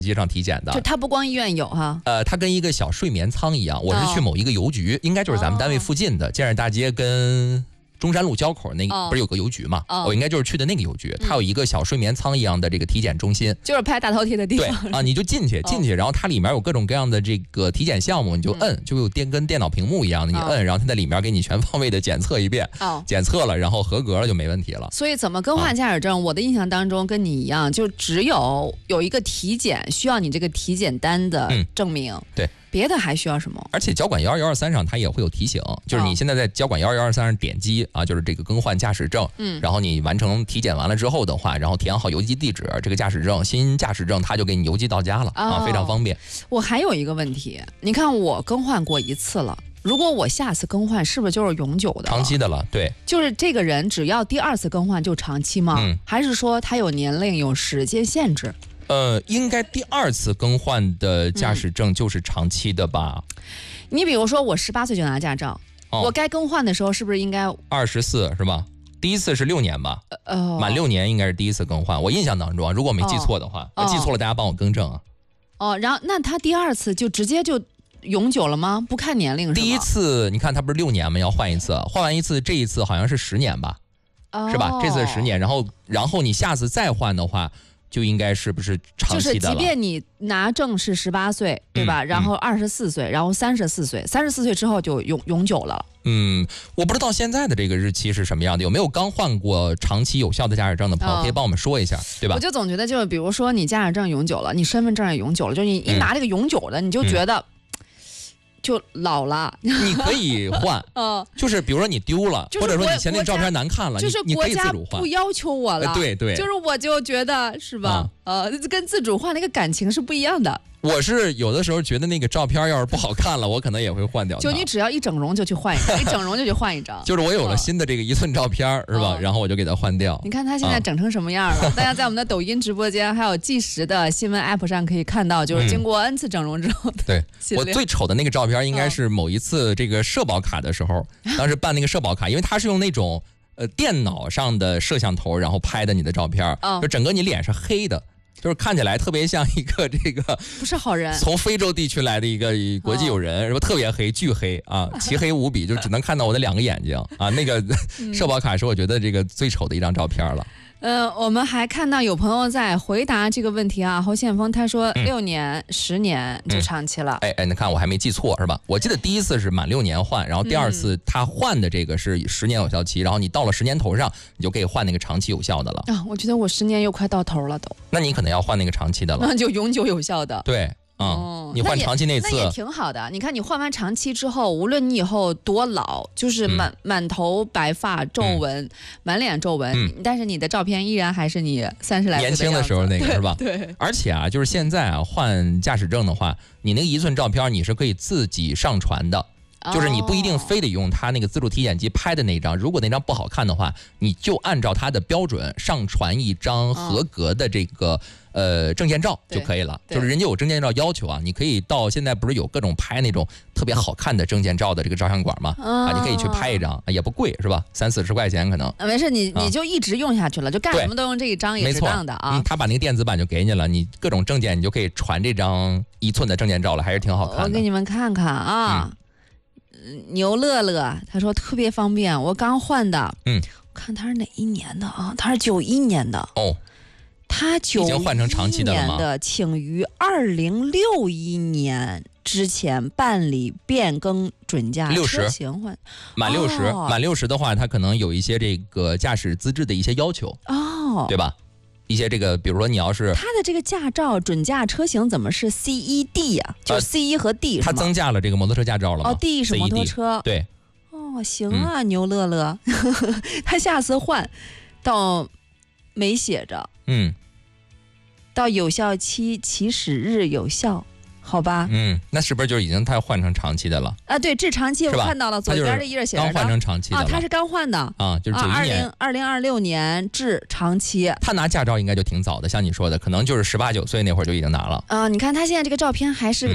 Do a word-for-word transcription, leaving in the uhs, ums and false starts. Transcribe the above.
机上体检的。 就它不光医院有哈， 呃，它跟一个小睡眠舱一样。我是去某一个邮局，哦、应该就是咱们单位附近的建设大街跟中山路交口那个、哦、不是有个邮局嘛？哦、我应该就是去的那个邮局，它有一个小睡眠舱一样的这个体检中心， 就是拍大头贴的地方。 对啊，你就进去进去，然后它里面有各种各样的这个体检项目，你就摁，嗯、就有电跟电脑屏幕一样的，你摁，哦、然后它在里面给你全方位的检测一遍，哦、检测了，然后合格了就没问题了。 所以怎么更换驾驶证？啊、我的印象当中跟你一样，就只有有一个体检需要你这个体检单的证明。嗯、 对。 别的还需要什么？ 而且交管幺二幺二三上它也会有提醒，就是你现在在交管幺二幺二三上点击啊，就是这个更换驾驶证，嗯，然后你完成体检完了之后的话，然后填好邮寄地址，这个驾驶证新驾驶证它就给你邮寄到家了、哦、啊，非常方便。 我还有一个问题，你看我更换过一次了，如果我下次更换是不是就是永久的、 长期的了？对， 就是这个人只要第二次更换就长期吗？嗯，还是说他有年龄有时间限制？ 呃，应该第二次更换的驾驶证就是长期的吧？嗯、 你比如说，我十八岁就拿驾照，哦、我该更换的时候是不是应该二十四是吧？第一次是六年吧？呃，满六年应该是第一次更换。我印象当中啊，如果我没记错的话，哦、我记错了大家帮我更正啊。 哦，然后那他第二次就直接就永久了吗？不看年龄是吗？ 第一次你看他不是六年吗？要换一次，换完一次，这一次好像是十年吧？哦、是吧？这次是十年，然后然后你下次再换的话。就应该是不是长期的了？ 就是即便你拿证是十八岁，对吧？嗯、然后二十四岁，然后三十四岁，三十四岁之后就永永久了。 嗯，我不知道现在的这个日期是什么样的，有没有刚换过长期有效的驾驶证的朋友，可以帮我们说一下，哦、对吧？ 我就总觉得，就是比如说你驾驶证永久了，你身份证也永久了，就是你一拿这个永久的，嗯、你就觉得。嗯就老了， 你可以换，嗯，就是比如说你丢了，或者说你前那照片难看了， 就是你可以自主换， 不要求我了， 对对， 就是我就觉得是吧？呃，跟自主换那个感情是不一样的。 我是有的时候觉得那个照片要是不好看了，我可能也会换掉它。 就你只要一整容就去换一张，一整容就去换一张。 就是我有了新的这个一寸照片，是吧？然后我就给它换掉。 你看它现在整成什么样了？大家在我们的抖音直播间还有即时的新闻 app 上可以看到，就是经过 N 次整容之后的。 对，我最丑的那个照片应该是某一次这个社保卡的时候，当时办那个社保卡，因为它是用那种呃电脑上的摄像头，然后拍的你的照片，就整个你脸是黑的。就是看起来特别像一个这个不是好人， 从非洲地区来的一个国际友人，什么、哦、特别黑，巨黑啊，漆黑无比，就只能看到我的两个眼睛啊。那个社保卡是我觉得这个最丑的一张照片了。 呃，我们还看到有朋友在回答这个问题啊，侯宪峰他说六年、嗯、十年就长期了。 嗯、哎哎，你看我还没记错是吧？我记得第一次是满六年换，然后第二次他换的这个是十年有效期，然后你到了十年头上，你就可以换那个长期有效的了。 啊，我觉得我十年又快到头了都。 那你可能要换那个长期的了。 那就永久有效的。 对。嗯，你换长期那次那, 那也挺好的。你看，你换完长期之后，无论你以后多老，就是满、嗯、满头白发、皱纹、嗯、满脸皱纹、嗯，但是你的照片依然还是你三十来岁年轻的时候那个是吧？ 对。 而且啊，就是现在啊，换驾驶证的话，你那个一寸照片你是可以自己上传的。就是你不一定非得用他那个自助体检机拍的那张，如果那张不好看的话，你就按照他的标准上传一张合格的这个、嗯、呃证件照就可以了。就是人家有证件照要求啊，你可以到现在不是有各种拍那种特别好看的证件照的这个照相馆吗？嗯、啊，你可以去拍一张，也不贵是吧？三四十块钱可能。 啊、没事，你你就一直用下去了，就干什么都用这一张也是当的啊。 嗯，他把那个电子版就给你了，你各种证件你就可以传这张一寸的证件照了，还是挺好看的。 我给你们看看啊。嗯，牛乐乐他说特别方便，我刚换的。嗯，我看他是哪一年的啊？他是九一年的哦。他九已经换成长期的了吗？ 请于二零六一年之前办理变更准驾车型换， 满六十、哦，满六十的话，他可能有一些这个驾驶资质的一些要求哦，对吧？一些这个，比如说你要是他的这个驾照准驾车型怎么是 C 一 D 呀、啊？就是 C 一 和 D 是吗？ 他增加了这个摩托车驾照了吗？ 哦 ，D 是摩托车， 对。 哦，行啊，嗯、牛乐乐，他下次换到没写着，嗯，到有效期起始日有效。好吧， 嗯，那是不是就已经他换成长期的了啊？对，至长期我看到了，左边这一页写着刚换成长期的啊，他是刚换的啊，就是九一年， 二零二六年至长期。 他拿驾照应该就挺早的，像你说的，可能就是十八九岁那会儿就已经拿了。 啊，你看他现在这个照片还是。嗯